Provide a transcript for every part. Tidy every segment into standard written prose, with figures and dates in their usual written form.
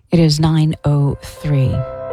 It is 9:03.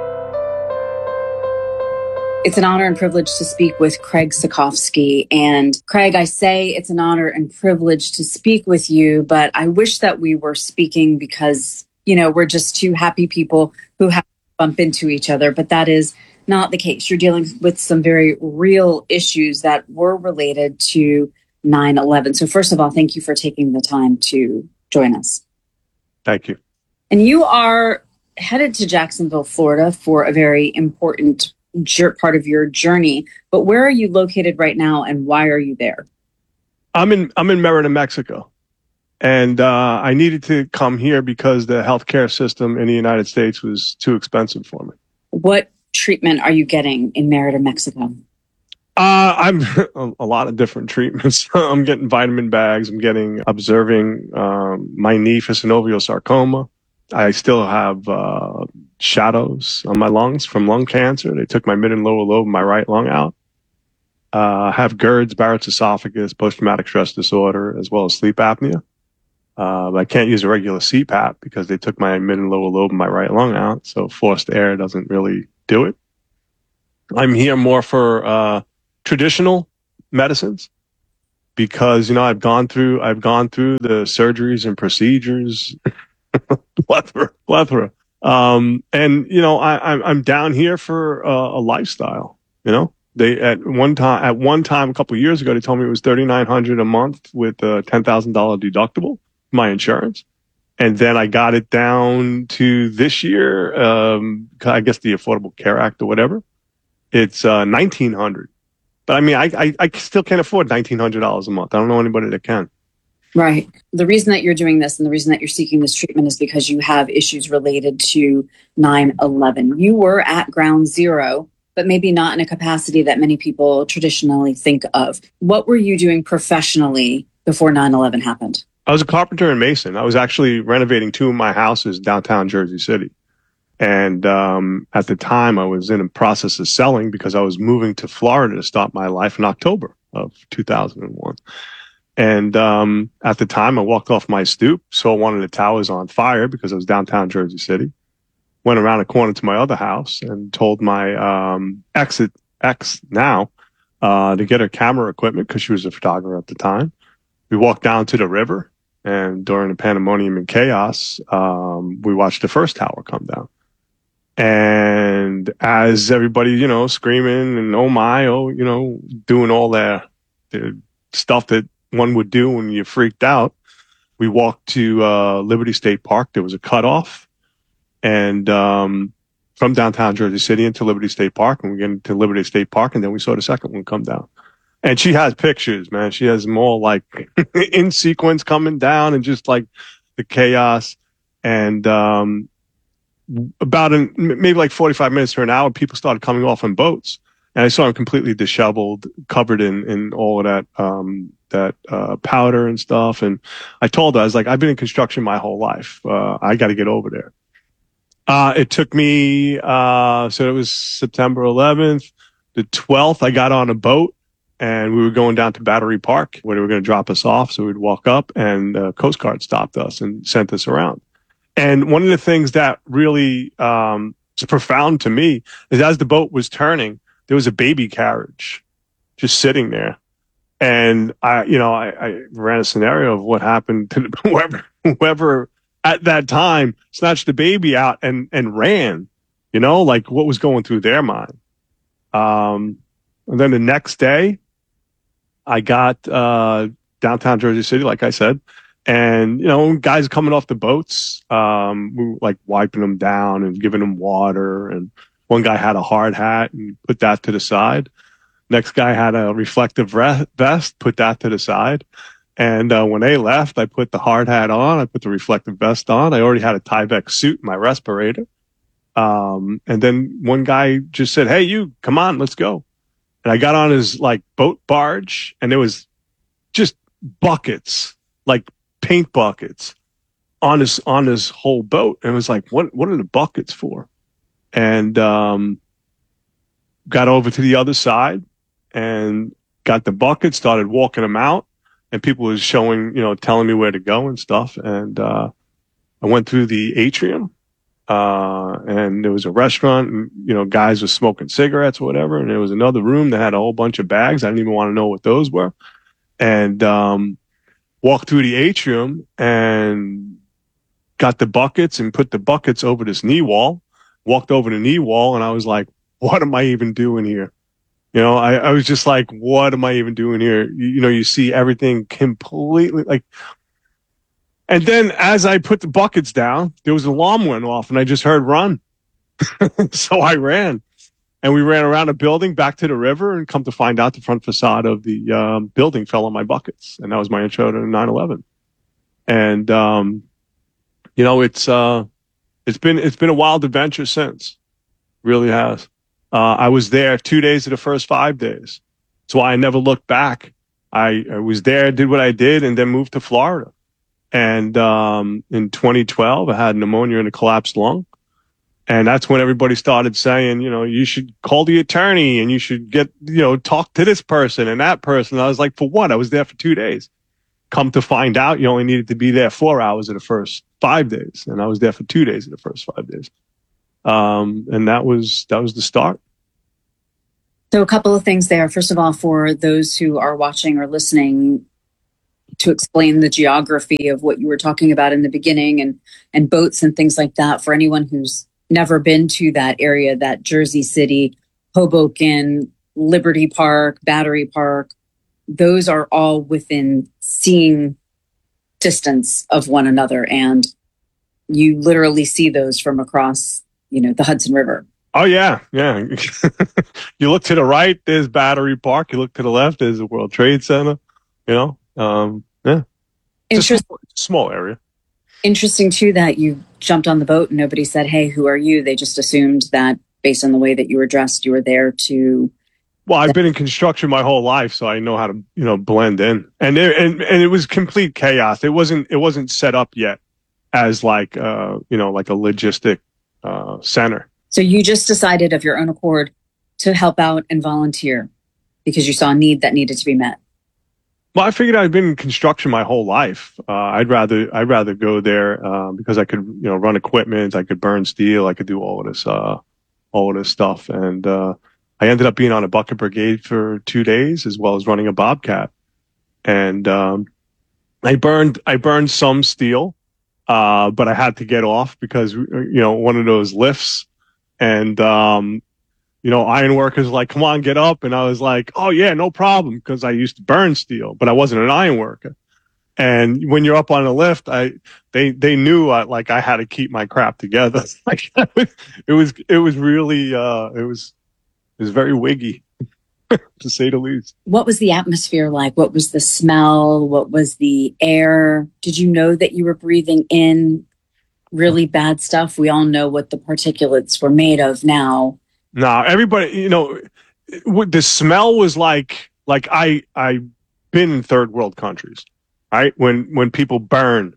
It's an honor and privilege to speak with Craig Cekovsky. And Craig, I say it's an honor and privilege to speak with you, but I wish that we were speaking because, we're just two happy people who have to bump into each other. But that is not the case. You're dealing with some very real issues that were related to 9/11. So first of all, thank you for taking the time to join us. Thank you. And you are headed to Jacksonville, Florida for a very important part of your journey. But where are you located right now and why are you there? I'm in Merida, Mexico. And I needed to come here because the healthcare system in the United States was too expensive for me. What treatment are you getting in Merida, Mexico? I'm a lot of different treatments. I'm getting vitamin bags. I'm getting observing my knee for synovial sarcoma. I still have shadows on my lungs from lung cancer. They took my mid and lower lobe of my right lung out. I have GERDs, Barrett's esophagus, post-traumatic stress disorder, as well as sleep apnea. I can't use a regular CPAP because they took my mid and lower lobe of my right lung out. So forced air doesn't really do it. I'm here more for traditional medicines because, I've gone through the surgeries and procedures, plethora. And, I'm down here for a lifestyle, They at one time a couple of years ago, they told me it was $3,900 a month with a $10,000 deductible, my insurance. And then I got it down to this year, I guess the Affordable Care Act or whatever. It's $1,900. But I mean, I still can't afford $1,900 a month. I don't know anybody that can. Right. The reason that you're doing this and the reason that you're seeking this treatment is because you have issues related to 9/11. You were at ground zero, but maybe not in a capacity that many people traditionally think of. What were you doing professionally before 9/11 happened? I was a carpenter and mason. I was actually renovating two of my houses downtown Jersey City. And at the time, I was in a process of selling because I was moving to Florida to start my life in October of 2001. And at the time, I walked off my stoop, saw one of the towers on fire because I was downtown Jersey City. Went around a corner to my other house and told my ex now to get her camera equipment because she was a photographer at the time. We walked down to the river, and during the pandemonium and chaos, we watched the first tower come down. And as everybody, screaming and doing all the stuff that one would do when you're freaked out, we walked to Liberty State Park. There was a cutoff, and from downtown Jersey City into Liberty State Park, and we get into Liberty State Park, and then we saw the second one come down. And she has pictures, man. She has them all like in sequence coming down, and just like the chaos. And about maybe like 45 minutes to an hour, people started coming off on boats, and I saw them completely disheveled, covered in all of that powder and stuff. And I told her, I was like, I've been in construction my whole life. I got to get over there. It took me, so it was September 11th. The 12th, I got on a boat and we were going down to Battery Park where they were going to drop us off. So we'd walk up, and the Coast Guard stopped us and sent us around. And one of the things that really is profound to me is as the boat was turning, there was a baby carriage just sitting there. And I ran a scenario of what happened to whoever at that time snatched the baby out and ran, like what was going through their mind. And then the next day I got downtown Jersey City, like I said, and, guys coming off the boats, we were like wiping them down and giving them water. And one guy had a hard hat and put that to the side. Next guy had a reflective vest, put that to the side. And when they left, I put the hard hat on. I put the reflective vest on. I already had a Tyvek suit, my respirator. And then one guy just said, "Hey, you, come on, let's go." And I got on his like boat barge, and there was just buckets, like paint buckets on his whole boat. And it was like, what are the buckets for? And got over to the other side and got the bucket, started walking them out, and people was showing, telling me where to go and stuff. And I went through the atrium, and there was a restaurant, and, guys were smoking cigarettes or whatever. And there was another room that had a whole bunch of bags. I didn't even want to know what those were. And, walked through the atrium and got the buckets and put the buckets over this knee wall, walked over the knee wall. And I was like, what am I even doing here? I was just like, what am I even doing here? You see everything completely like. And then as I put the buckets down, there was an alarm went off and I just heard run. So I ran, and we ran around a building back to the river, and come to find out the front facade of the building fell on my buckets. And that was my intro to 9/11. And, it's been a wild adventure since. Really has. I was there 2 days of the first 5 days. That's why I never looked back. I was there, did what I did, and then moved to Florida. And in 2012, I had pneumonia and a collapsed lung. And that's when everybody started saying, you should call the attorney and you should get, talk to this person and that person. I was like, for what? I was there for 2 days. Come to find out, you only needed to be there 4 hours of the first 5 days. And I was there for 2 days of the first 5 days. And that was the start. So a couple of things there. First of all, for those who are watching or listening, to explain the geography of what you were talking about in the beginning, and boats and things like that, for anyone who's never been to that area, that Jersey City, Hoboken, Liberty Park, Battery Park, those are all within seeing distance of one another. And you literally see those from across, the Hudson River. Oh, yeah. Yeah. You look to the right, there's Battery Park. You look to the left, there's the World Trade Center, yeah. It's a small area. Interesting, too, that you jumped on the boat and nobody said, hey, who are you? They just assumed that based on the way that you were dressed, you were there to... Well, I've been in construction my whole life, so I know how to, blend in. And it was complete chaos. It wasn't set up yet as like a logistic center. So you just decided of your own accord to help out and volunteer because you saw a need that needed to be met. Well, I figured I'd been in construction my whole life. I'd rather go there because I could, run equipment, I could burn steel, I could do all of this stuff. And I ended up being on a bucket brigade for 2 days, as well as running a Bobcat. And I burned some steel, but I had to get off because one of those lifts, and iron workers were like, come on, get up. And I was like, oh yeah, no problem. Because I used to burn steel, but I wasn't an iron worker. And when you're up on a lift, they knew I had to keep my crap together. It was really, it was very wiggy to say the least. What was the atmosphere like? What was the smell? What was the air? Did you know that you were breathing in really bad stuff? We all know what the particulates were made of now. No, everybody, the smell was like I've been in third world countries, right? When people burn,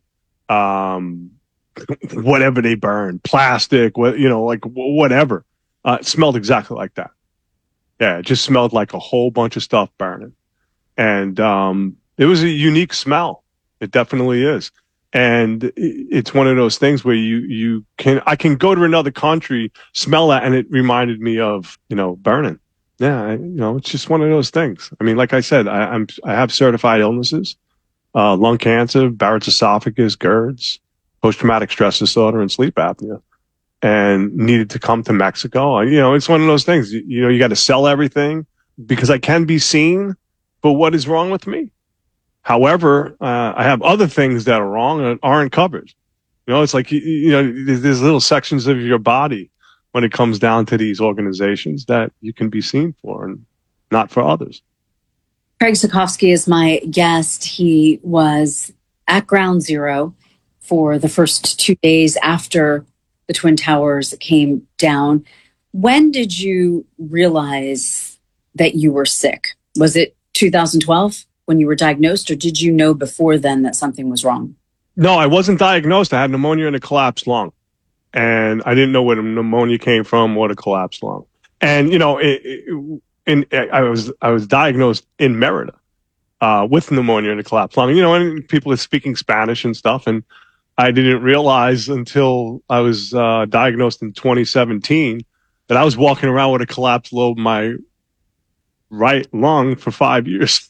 whatever they burn, plastic, whatever, it smelled exactly like that. Yeah, it just smelled like a whole bunch of stuff burning. And it was a unique smell. It definitely is. And it's one of those things where I can go to another country, smell that, and it reminded me of, burning. Yeah, it's just one of those things. I mean, like I said, I have certified illnesses, lung cancer, Barrett's esophagus, GERDs, post-traumatic stress disorder, and sleep apnea, and needed to come to Mexico. It's one of those things, you got to sell everything because I can be seen for what is wrong with me. However, I have other things that are wrong and aren't covered. It's like, there's little sections of your body when it comes down to these organizations that you can be seen for and not for others. Craig Zuchowski is my guest. He was at Ground Zero for the first 2 days after the Twin Towers came down. When did you realize that you were sick? Was it 2012? When you were diagnosed, or did you know before then that something was wrong? No, I wasn't diagnosed. I had pneumonia and a collapsed lung. And I didn't know where the pneumonia came from or the collapsed lung. And, I was diagnosed in Merida with pneumonia and a collapsed lung. And people are speaking Spanish and stuff. And I didn't realize until I was diagnosed in 2017 that I was walking around with a collapsed lobe in my right lung for 5 years.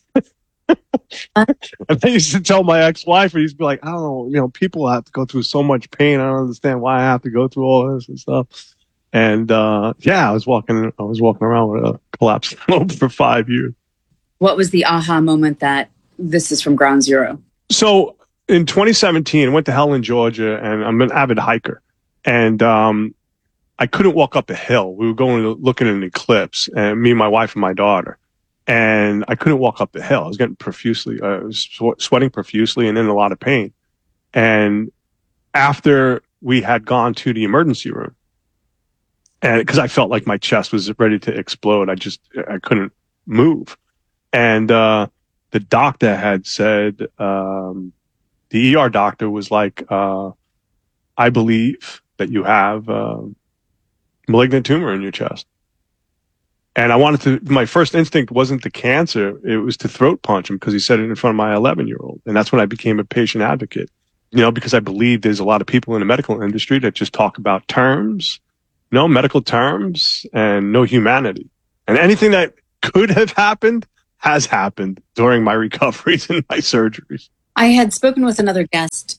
And I used to tell my ex-wife, I used to be like, I don't know, people have to go through so much pain. I don't understand why I have to go through all this and stuff. And I was walking around with a collapsed lobe for 5 years. What was the aha moment that this is from ground zero? So in 2017, I went to Helen, Georgia, and I'm an avid hiker. And I couldn't walk up a hill. We were going to look at an eclipse, and me, my wife, and my daughter. And I couldn't walk up the hill. I was getting I was sweating profusely and in a lot of pain. And after we had gone to the emergency room, and because I felt like my chest was ready to explode, I couldn't move. And the doctor had said, the ER doctor was like, I believe that you have a malignant tumor in your chest. And my first instinct wasn't the cancer. It was to throat punch him because he said it in front of my 11-year-old. And that's when I became a patient advocate, because I believe there's a lot of people in the medical industry that just talk about terms, medical terms, and no humanity. And anything that could have happened has happened during my recoveries and my surgeries. I had spoken with another guest.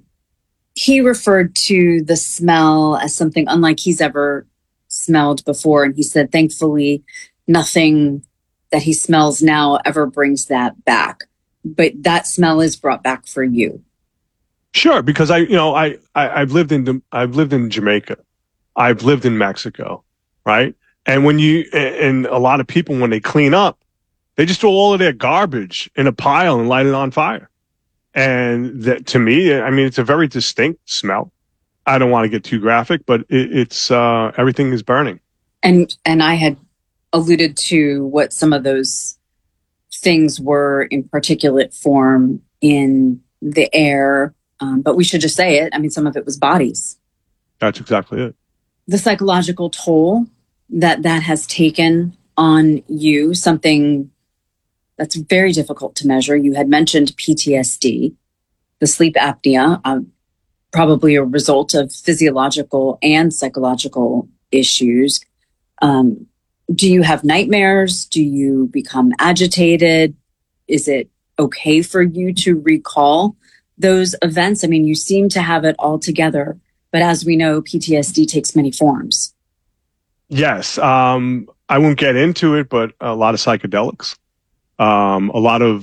He referred to the smell as something unlike he's ever smelled before. And he said, thankfully, nothing that he smells now ever brings that back. But that smell is brought back for you. Sure, because I've lived in Jamaica. I've lived in Mexico, right? And and a lot of people, when they clean up, they just throw all of their garbage in a pile and light it on fire. And that, to me, it's a very distinct smell. I don't want to get too graphic, but it's everything is burning. And I had alluded to what some of those things were in particulate form in the air, but we should just say it. Some of it was bodies. That's exactly it. The psychological toll that has taken on you, something that's very difficult to measure. You had mentioned PTSD, the sleep apnea, probably a result of physiological and psychological issues. Do you have nightmares? Do you become agitated? Is it okay for you to recall those events? You seem to have it all together, but as we know, PTSD takes many forms. Yes. I won't get into it, but a lot of psychedelics, a lot of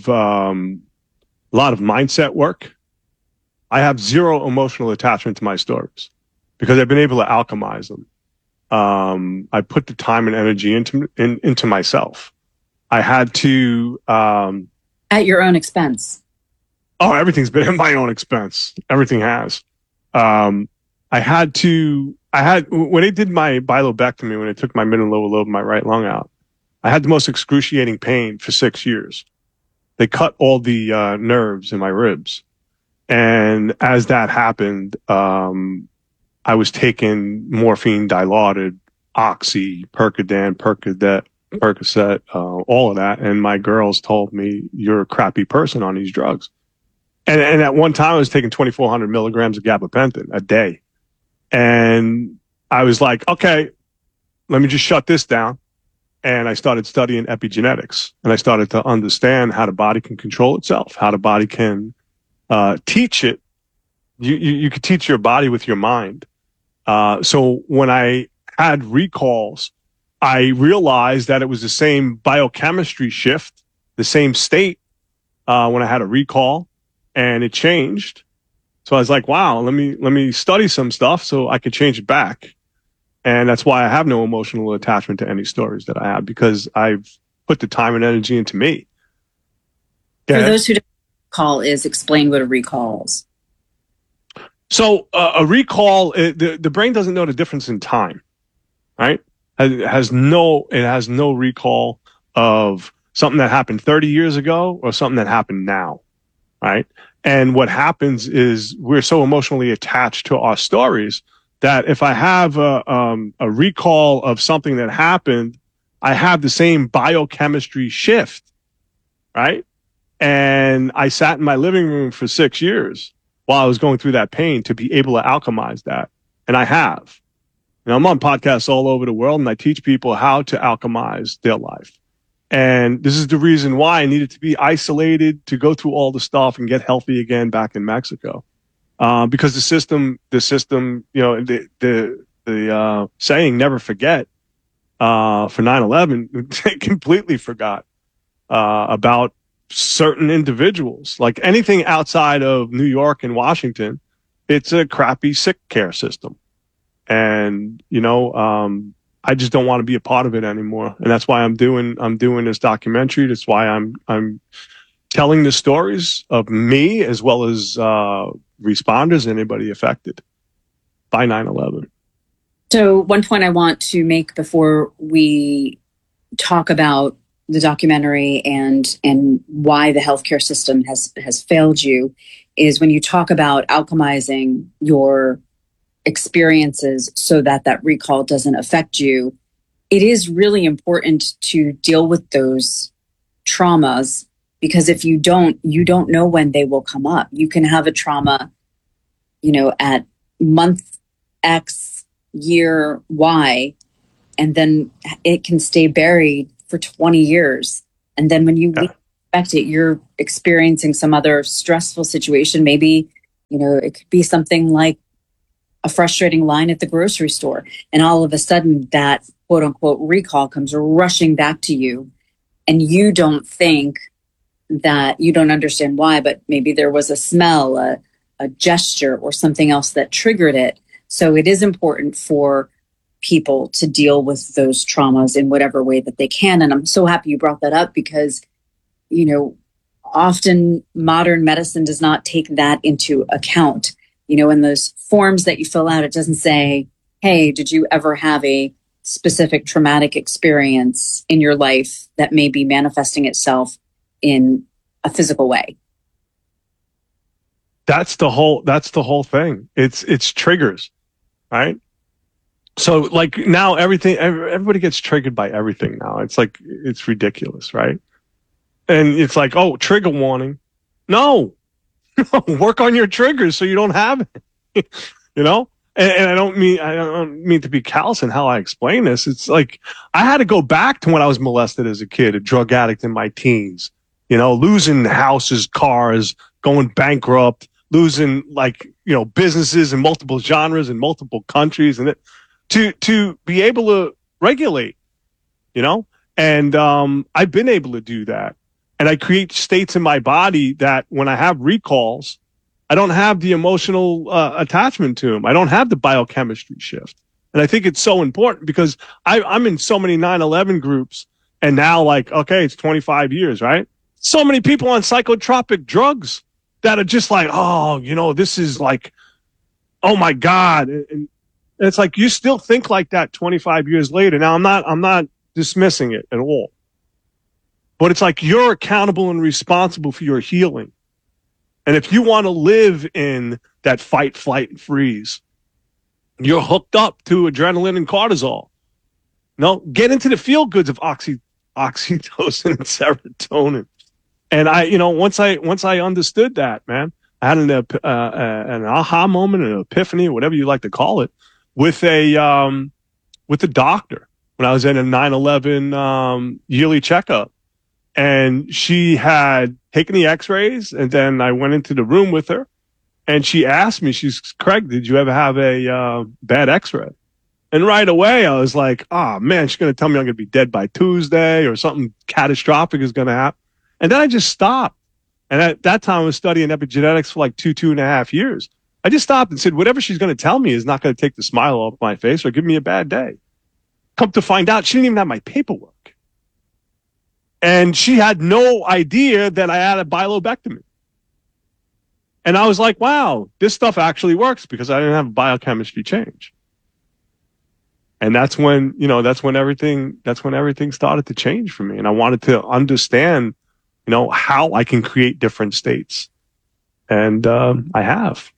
mindset work. I have zero emotional attachment to my stories because I've been able to alchemize them. I put the time and energy into myself. I had to, at your own expense. Oh, everything's been at my own expense. Everything has. When they did my bilobectomy, when they took my mid and lower lobe of my right lung out, I had the most excruciating pain for 6 years. They cut all the nerves in my ribs. And as that happened, I was taking morphine, Dilaudid, Oxy, Percodan, Percocet, all of that. And my girls told me, you're a crappy person on these drugs. And at one time I was taking 2,400 milligrams of gabapentin a day. And I was like, okay, let me just shut this down. And I started studying epigenetics, and I started to understand how the body can control itself, how the body can teach it. You could teach your body with your mind. So when I had recalls, I realized that it was the same biochemistry shift, the same state when I had a recall, and it changed. So I was like, wow, let me study some stuff so I could change it back. And that's why I have no emotional attachment to any stories that I have, because I've put the time and energy into me. For those who don't recall, explain what a recall is. So a recall, the brain doesn't know the difference in time, right? It has no recall of something that happened 30 years ago or something that happened now, right? And what happens is we're so emotionally attached to our stories that if I have a recall of something that happened, I have the same biochemistry shift, right? And I sat in my living room for 6 years while I was going through that pain to be able to alchemize that. And I have. And I'm on podcasts all over the world, and I teach people how to alchemize their life. And this is the reason why I needed to be isolated to go through all the stuff and get healthy again back in Mexico. Because the system, you know, the saying "never forget" for 9/11, they completely forgot about certain individuals. Like anything outside of New York and Washington, it's a crappy sick care system, and you know, I just don't want to be a part of it anymore. And that's why I'm doing this documentary. That's why I'm telling the stories of me as well as responders, anybody affected by 9/11. So one point I want to make before we talk about the documentary and why the healthcare system has failed you is when you talk about alchemizing your experiences so that recall doesn't affect you. It is really important to deal with those traumas, because if you don't know when they will come up. You can have a trauma, you know, at month X, year Y, and then it can stay buried for 20 years. And then when you expect it, you're experiencing some other stressful situation. Maybe, you know, it could be something like a frustrating line at the grocery store. And all of a sudden that quote unquote recall comes rushing back to you. And you don't think that, you don't understand why, but maybe there was a smell, a gesture, or something else that triggered it. So it is important for people to deal with those traumas in whatever way that they can. And I'm so happy you brought that up, because, you know, often modern medicine does not take that into account. You know, in those forms that you fill out, it doesn't say, hey, did you ever have a specific traumatic experience in your life that may be manifesting itself in a physical way? That's the whole thing. It's triggers, right? So like now everybody gets triggered by everything now. It's like, it's ridiculous, right? And it's like, oh, trigger warning. No, work on your triggers so you don't have it, you know? And I don't mean to be callous in how I explain this. It's like, I had to go back to when I was molested as a kid, a drug addict in my teens, you know, losing houses, cars, going bankrupt, losing, like, you know, businesses in multiple genres in multiple countries, and to be able to regulate, you know, and I've been able to do that, and I create states in my body that when I have recalls, I don't have the emotional attachment to them. I don't have the biochemistry shift, and I think it's so important, because I'm in so many 9/11 groups, and now, like, okay, it's 25 years, right? So many people on psychotropic drugs that are just like, oh, you know, this is like, oh my God. And it's like, you still think like that 25 years later. Now, I'm not dismissing it at all, but it's like, you're accountable and responsible for your healing. And if you want to live in that fight, flight, and freeze, you're hooked up to adrenaline and cortisol. No, get into the feel goods of oxytocin and serotonin. And once I understood that, man, I had an aha moment, an epiphany, whatever you like to call it, with a doctor when I was in a 9/11 yearly checkup, and she had taken the X-rays, and then I went into the room with her, and she asked me, she's, Craig, did you ever have a bad X-ray? And right away, I was like, oh man, she's going to tell me I'm going to be dead by Tuesday, or something catastrophic is going to happen. And then I just stopped. And at that time, I was studying epigenetics for like 2.5 years. I just stopped and said, whatever she's going to tell me is not going to take the smile off my face or give me a bad day. Come to find out, she didn't even have my paperwork. And she had no idea that I had a bilobectomy. And I was like, wow, this stuff actually works, because I didn't have a biochemistry change. And that's when everything started to change for me. And I wanted to understand, how I can create different states. And I have.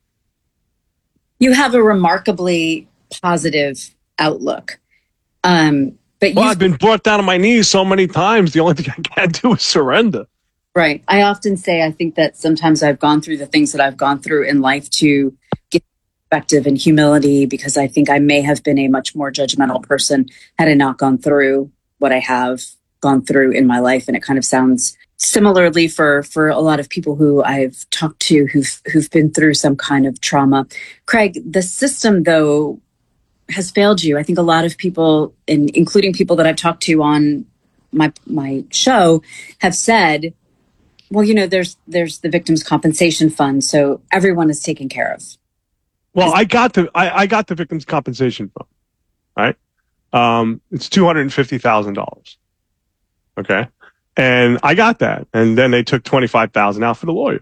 You have a remarkably positive outlook. But I've been brought down on my knees so many times. The only thing I can't do is surrender. Right. I often say I think that sometimes I've gone through the things that I've gone through in life to get perspective and humility, because I think I may have been a much more judgmental person had I not gone through what I have gone through in my life. And it kind of sounds similarly for a lot of people who I've talked to who've been through some kind of trauma. Craig, the system, though, has failed you. I think a lot of people, including people that I've talked to on my show, have said, well, there's the Victims Compensation Fund, so everyone is taken care of. Well, I got the Victims Compensation Fund, right? It's $250,000. Okay, and I got that, and then they took $25,000 out for the lawyer.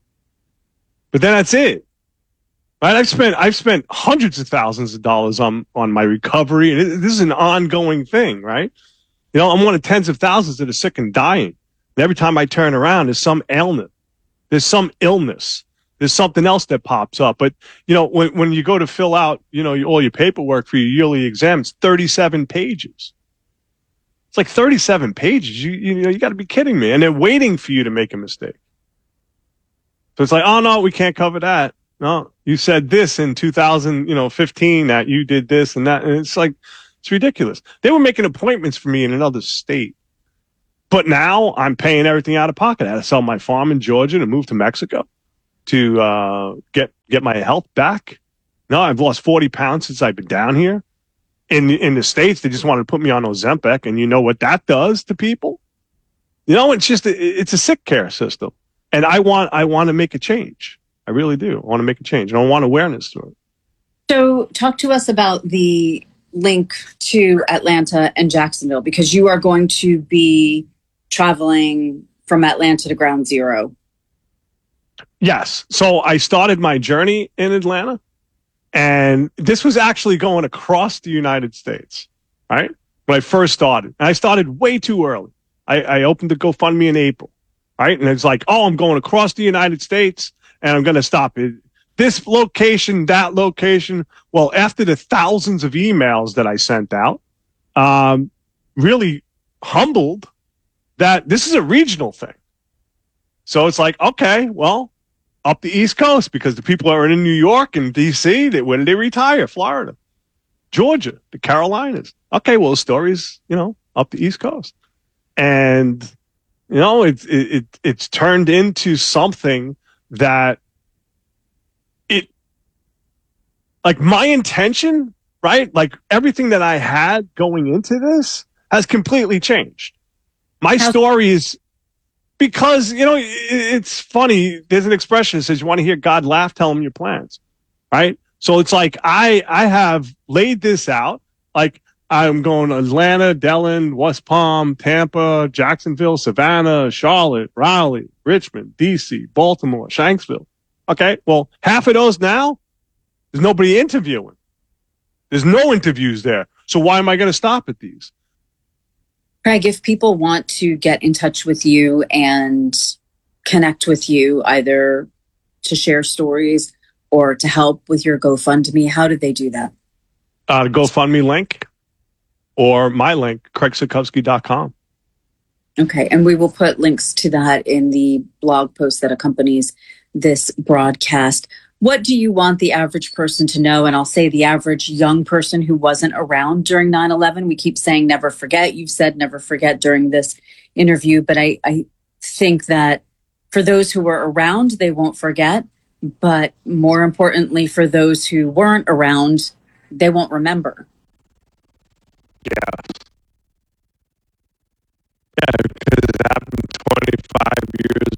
But then that's it, right? I've spent hundreds of thousands of dollars on my recovery, and this is an ongoing thing, right? I'm one of tens of thousands that are sick and dying. And every time I turn around, there's some ailment. There's some illness. There's something else that pops up. But, when you go to fill out, all your paperwork for your yearly exam, it's 37 pages. It's like 37 pages. You got to be kidding me. And they're waiting for you to make a mistake. So it's like, oh, no, we can't cover that. No, you said this in 2015 that you did this and that. And it's like, it's ridiculous. They were making appointments for me in another state. But now I'm paying everything out of pocket. I had to sell my farm in Georgia to move to Mexico to get my health back. No, I've lost 40 pounds since I've been down here. In the States, they just wanted to put me on Ozempic, and you know what that does to people? It's just it's a sick care system. And I want to make a change. I really do. I want to make a change. And I want awareness to it. So talk to us about the link to Atlanta and Jacksonville, because you are going to be traveling from Atlanta to Ground Zero. Yes. So I started my journey in Atlanta, and this was actually going across the United States, right? When I first started. And I started way too early. I opened the GoFundMe in April, right? And it's like, oh, I'm going across the United States, and I'm going to stop it. This location, that location. Well, after the thousands of emails that I sent out, really humbled that this is a regional thing. So it's like, okay, well, up the East Coast, because the people are in New York and D.C., where did they retire? Florida, Georgia, the Carolinas. Okay, well, the story's, up the East Coast. And, it's turned into something that like my intention, right? Like everything that I had going into this has completely changed. My story is because, it's funny. There's an expression that says you want to hear God laugh, tell him your plans, right? So it's like I have laid this out. Like I'm going to Atlanta, Delaware, West Palm, Tampa, Jacksonville, Savannah, Charlotte, Raleigh, Richmond, D.C., Baltimore, Shanksville. Okay, well, half of those now, there's nobody interviewing. There's no interviews there. So why am I going to stop at these? Craig, if people want to get in touch with you and connect with you, either to share stories or to help with your GoFundMe, how do they do that? GoFundMe link or my link, CraigSikowski.com. Okay, and we will put links to that in the blog post that accompanies this broadcast. What do you want the average person to know? And I'll say the average young person who wasn't around during 9/11. We keep saying never forget. You've said never forget during this interview. But I think that for those who were around, they won't forget. But more importantly, for those who weren't around, they won't remember. Yeah, because it happened 25 years